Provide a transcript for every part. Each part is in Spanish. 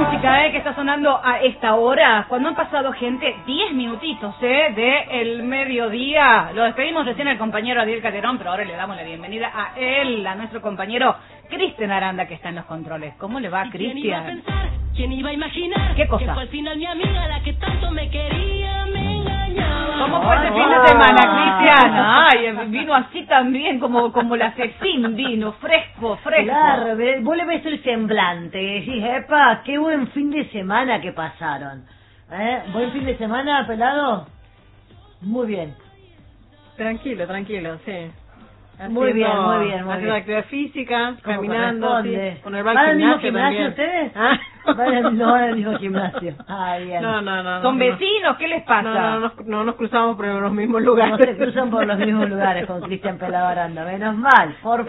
música que está sonando a esta hora, cuando han pasado gente 10 minutitos de el mediodía. Lo despedimos recién al compañero Adiel Calderón, pero ahora le damos la bienvenida a él, a nuestro compañero Cristian Aranda, que está en los controles. ¿Cómo le va, Cristian? ¿Quién iba a imaginar? ¿Qué cosa? Que fue al final mi amiga la que tanto me quería, me engañaba. ¿Cómo fue ese fin de semana, Cristian? Ay, vino así también como la Cecín vino, fresco. Claro, vos le ves el semblante y decís, epa, qué buen fin de semana que pasaron. ¿Buen fin de semana, pelado? Muy bien. Tranquilo, sí. Muy bien. Haciendo actividad física, caminando, sí. ¿Van al mismo gimnasio ustedes? No van al mismo gimnasio. Bien. No. ¿Son vecinos? ¿Qué les pasa? No nos cruzamos por los mismos lugares. No se cruzan por los mismos lugares con Cristian Pelado Aranda. Menos mal, por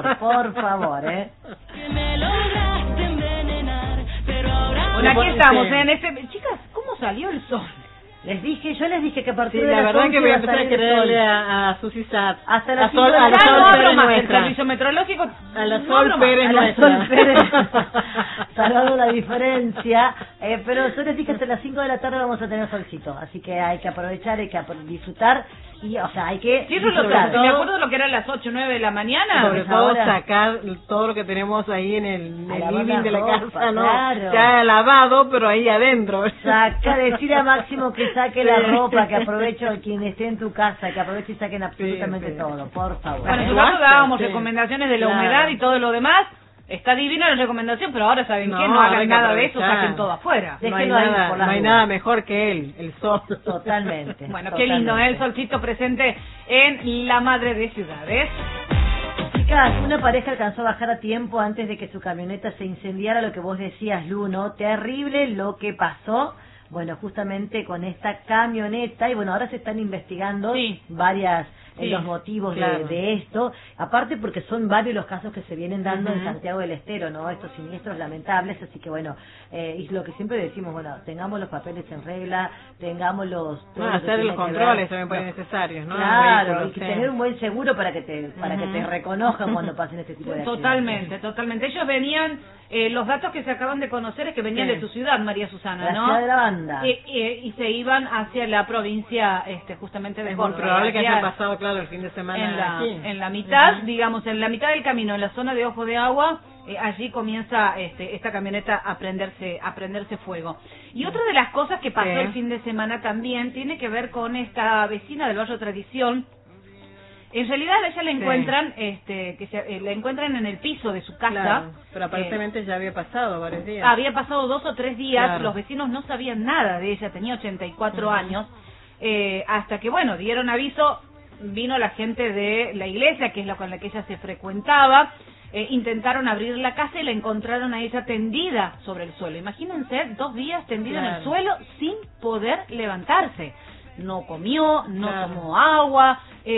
favor, Que me lograste envenenar, pero ahora... Bueno, aquí estamos, Chicas, ¿cómo salió el sol? Yo les dije que a partir sí, de la las verdad 11 que voy a iba empezar a salir el quererle sol. a Susi Sat. Hasta las Sol, 5 de la a la tarde. Sol no Pérez abro más el nuestra. servicio meteorológico. A la no Sol abro más. Pérez A la nuestra. Sol Pérez. Salvando la diferencia. Pero yo les dije que hasta las 5 de la tarde vamos a tener solcito. Así que hay que aprovechar, hay que disfrutar. Y, o sea, hay que Sí, eso es lo que, disfrutar. me acuerdo de lo que era las 8 o 9 de la mañana. Sobre todo ahora. sacar todo lo que tenemos ahí en el A lavar living la de la ropa, casa, ¿no? claro. Ya lavado, pero ahí adentro. Decirle a Máximo que saque la ropa, que aproveche quien esté en tu casa, que aproveche y saquen absolutamente Sí. todo, por favor. Bueno, ¿Eh? nosotros dábamos Sí. recomendaciones de la Claro. humedad y todo lo demás. Está divina la recomendación, pero ahora saben qué, no hay hagan que nada de eso, aprovechar. saquen todo afuera. No hay Déjenlo ahí nada, por las no hay dudas. nada mejor que él, el sol. Totalmente. Bueno, qué lindo, el solcito presente en la madre de ciudades. Chicas, una pareja alcanzó a bajar a tiempo antes de que su camioneta se incendiara, lo que vos decías, Luno. Terrible lo que pasó. Bueno, justamente con esta camioneta, y bueno, ahora se están investigando varias los motivos de esto, aparte porque son varios los casos que se vienen dando en Santiago del Estero, ¿no? Estos siniestros lamentables, así que bueno, y lo que siempre decimos, bueno, tengamos los papeles en regla, tengamos hacer los controles también pueden ser necesarios, ¿no? Claro, y que tener un buen seguro para que te reconozcan cuando pasen este tipo de accidentes. Totalmente. Ellos venían, los datos que se acaban de conocer es que venían de tu ciudad, María Susana, la ¿no? ciudad de la banda. Y se iban hacia la provincia, justamente de Es muy Córdoba. probable que haya pasado, claro, el fin de semana aquí. En la mitad, digamos, en la mitad del camino, en la zona de Ojo de Agua, allí comienza esta camioneta a prenderse fuego. Y otra de las cosas que pasó el fin de semana también tiene que ver con esta vecina del barrio Tradición. En realidad a ella la encuentran, la encuentran en el piso de su casa. Claro, pero aparentemente ya había pasado varios días. Había pasado 2 o 3 días, Claro. Los vecinos no sabían nada de ella, tenía 84 años, hasta que, bueno, dieron aviso, vino la gente de la iglesia, que es la con la que ella se frecuentaba, intentaron abrir la casa y la encontraron a ella tendida sobre el suelo. Imagínense, 2 días tendida en el suelo sin poder levantarse. No comió, no tomó agua,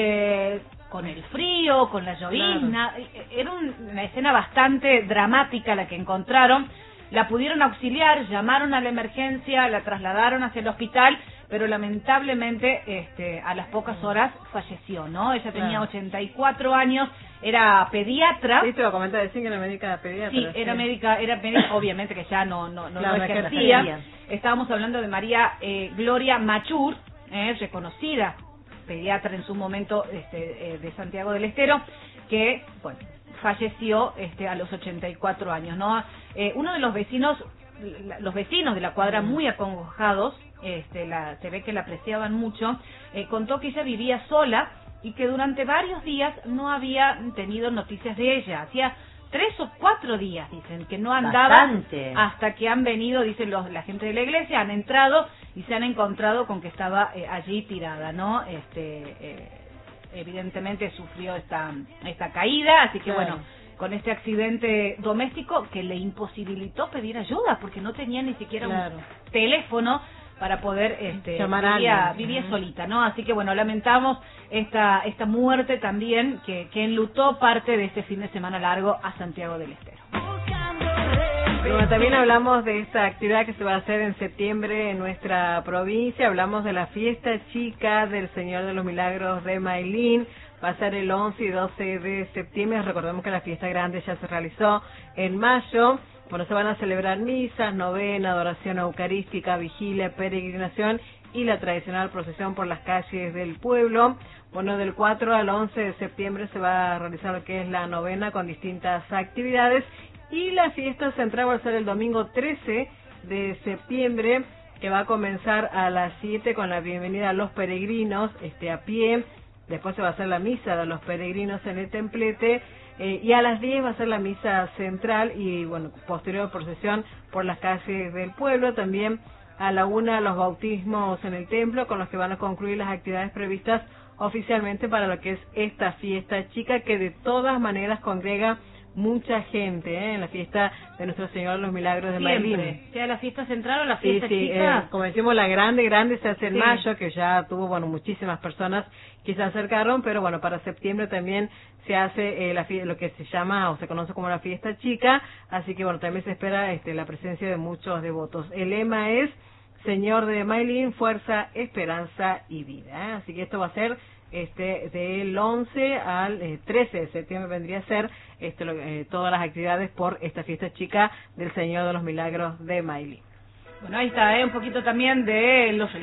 con el frío, con la llovizna. Era una escena bastante dramática la que encontraron. La pudieron auxiliar, llamaron a la emergencia, la trasladaron hacia el hospital, pero lamentablemente a las pocas horas falleció, ¿no? Ella tenía 84 años, era pediatra. Sí, te iba a comentar, decir que era médica pediatra. Sí, era médica, obviamente que ya no ejercía. Estábamos hablando de María Gloria Machur, reconocida pediatra en su momento de Santiago del Estero, que, bueno, falleció a los 84 años, ¿no? Uno de los vecinos de la cuadra, muy acongojados, se ve que la apreciaban mucho, contó que ella vivía sola y que durante varios días no había tenido noticias de ella. Hacía 3 o 4 días, dicen, que no andaba. Bastante. Hasta que han venido, dicen la gente de la iglesia, han entrado y se han encontrado con que estaba allí tirada, ¿no? Evidentemente sufrió esta caída, así que bueno, con este accidente doméstico que le imposibilitó pedir ayuda, porque no tenía ni siquiera un teléfono para poder llamar a alguien. vivía solita, ¿no? Así que bueno, lamentamos esta muerte también que enlutó parte de este fin de semana largo a Santiago del Estero. Bueno, también hablamos de esta actividad que se va a hacer en septiembre en nuestra provincia. Hablamos de la fiesta chica del Señor de los Milagros de Mailín. Va a ser el 11 y 12 de septiembre. Recordemos que la fiesta grande ya se realizó en mayo. Bueno, se van a celebrar misas, novena, adoración eucarística, vigilia, peregrinación y la tradicional procesión por las calles del pueblo. Bueno, del 4 al 11 de septiembre se va a realizar lo que es la novena con distintas actividades, y la fiesta central va a ser el domingo 13 de septiembre, que va a comenzar a las 7 con la bienvenida a los peregrinos a pie. Después se va a hacer la misa de los peregrinos en el templete, y a las 10 va a ser la misa central y, bueno, posterior procesión por las calles del pueblo. También a la 1 los bautismos en el templo, con los que van a concluir las actividades previstas oficialmente para lo que es esta fiesta chica, que de todas maneras congrega mucha gente en la fiesta de Nuestro Señor de los Milagros de Maylin. Sea la fiesta central o la fiesta Sí, chica. como decimos, la grande se hace en Sí. mayo, que ya tuvo, bueno, muchísimas personas que se acercaron, pero bueno, para septiembre también se hace lo que se llama o se conoce como la fiesta chica, así que bueno, también se espera la presencia de muchos devotos. El lema es Señor de Maylin, fuerza, esperanza y vida, así que esto va a ser del 11 al 13 de septiembre vendría a ser todas las actividades por esta fiesta chica del Señor de los Milagros de Maylin. Bueno, ahí está, un poquito también de los